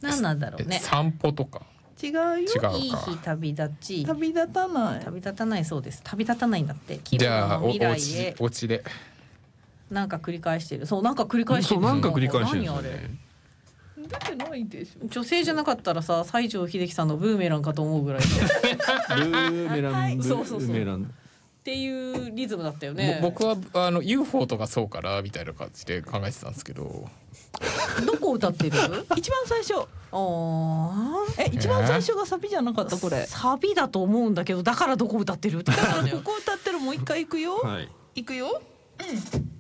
何なんだろうね。 散歩とか。 違うよ。 違うか。 いい日旅立ち。 旅立たない。 旅立たないそうです。旅立たないんだって。 じゃあ未来へお家で。 なんか繰り返してる。そうなんか繰り返してる。 そうなんか繰り返してるんですよ何あれ。 ね。 出てないでしょ。 女性じゃなかったらさ、西城秀樹さんのブーメランかと思うぐらいのブーメラン、ブそうそうそうーメラン。 っていうリズムだったよね。 僕はUFO とかそうからみたいな感じで考えてたんですけど。 どこ歌ってる？ 一番最初。一番最初がサビじゃなかったこれ。 サビだと思うんだけど、だからどこ歌ってるって言ったんだよ。 ここ歌ってるもう一回行くよ。 はい。 行くよ。